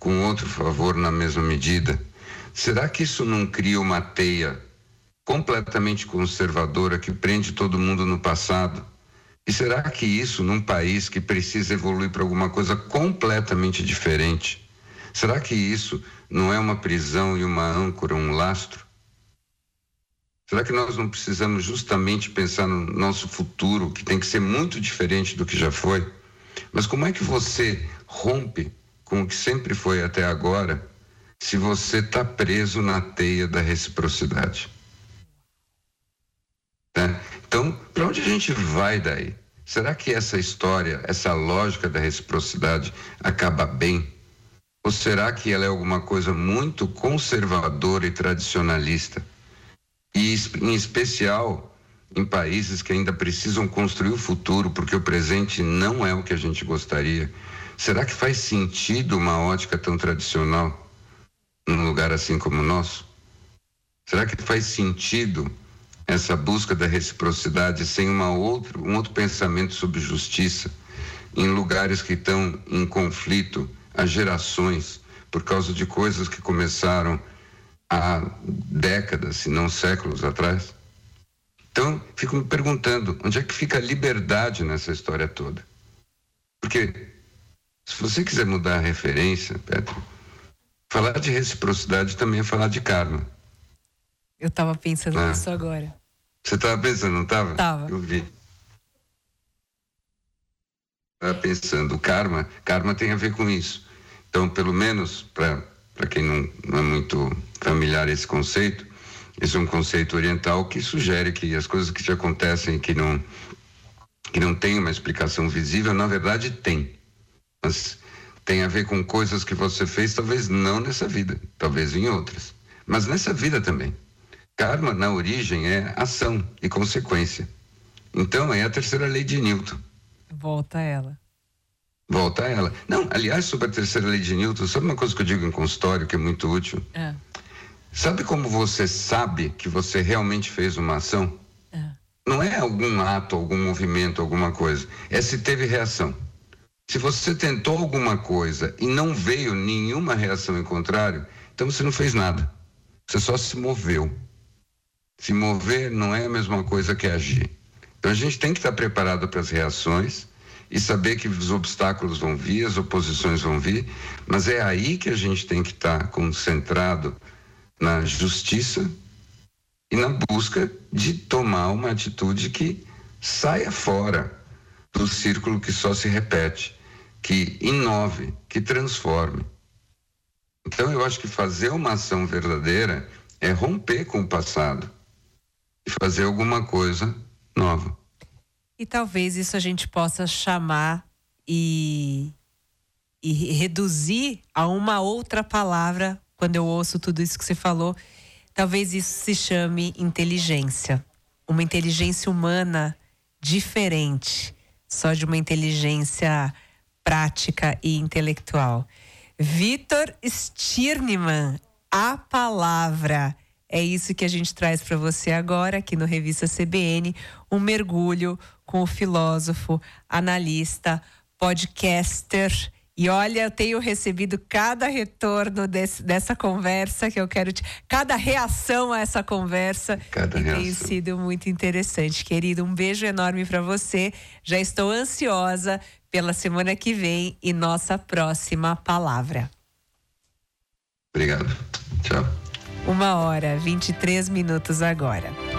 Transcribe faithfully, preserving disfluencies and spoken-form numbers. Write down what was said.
com outro favor na mesma medida, será que isso não cria uma teia completamente conservadora que prende todo mundo no passado? E será que isso, num país que precisa evoluir para alguma coisa completamente diferente, será que isso não é uma prisão e uma âncora, um lastro? Será que nós não precisamos justamente pensar no nosso futuro, que tem que ser muito diferente do que já foi? Mas como é que você rompe com o que sempre foi até agora, se você está preso na teia da reciprocidade? Né? Então, para onde a gente vai daí? Será que essa história, essa lógica da reciprocidade acaba bem? Ou será que ela é alguma coisa muito conservadora e tradicionalista? E em especial em países que ainda precisam construir o futuro, porque o presente não é o que a gente gostaria. Será que faz sentido uma ótica tão tradicional num lugar assim como o nosso? Será que faz sentido essa busca da reciprocidade sem uma outra, um outro pensamento sobre justiça em lugares que estão em conflito há gerações por causa de coisas que começaram há décadas, se não séculos atrás? Então, fico me perguntando, onde é que fica a liberdade nessa história toda? Porque, se você quiser mudar a referência, Petro, falar de reciprocidade também é falar de karma. Eu estava pensando ah. nisso agora. Você estava pensando, não estava? Estava. Eu vi. Estava pensando, o karma, karma tem a ver com isso. Então, pelo menos, para para quem não, não é muito familiar esse conceito, esse é um conceito oriental que sugere que as coisas que te acontecem que não, que não tem uma explicação visível, na verdade tem. Mas tem a ver com coisas que você fez, talvez não nessa vida, talvez em outras. Mas nessa vida também. Karma, na origem, é ação e consequência. Então, é a terceira lei de Newton. Volta a ela. Volta a ela. Não, aliás, sobre a terceira lei de Newton, sabe uma coisa que eu digo em consultório que é muito útil? É. Sabe como você sabe que você realmente fez uma ação? É. Não é algum ato, algum movimento, alguma coisa. É se teve reação. Se você tentou alguma coisa e não veio nenhuma reação em contrário, então você não fez nada. Você só se moveu. Se mover não é a mesma coisa que agir. Então a gente tem que estar preparado para as reações e saber que os obstáculos vão vir, as oposições vão vir, mas é aí que a gente tem que estar concentrado na justiça e na busca de tomar uma atitude que saia fora do círculo que só se repete, que inove, que transforme. Então eu acho que fazer uma ação verdadeira é romper com o passado e fazer alguma coisa nova. E talvez isso a gente possa chamar e, e reduzir a uma outra palavra. Quando eu ouço tudo isso que você falou, talvez isso se chame inteligência. Uma inteligência humana diferente, só de uma inteligência prática e intelectual. Vitor Stirnemann, a palavra. É isso que a gente traz para você agora aqui no Revista C B N, um mergulho com o filósofo, analista, podcaster. E olha, eu tenho recebido cada retorno desse, dessa conversa que eu quero te... cada reação a essa conversa Cada e reação. tem sido muito interessante, querido. Um beijo enorme para você. Já estou ansiosa pela semana que vem e nossa próxima palavra. Obrigado. Tchau. Uma hora, vinte e três minutos agora.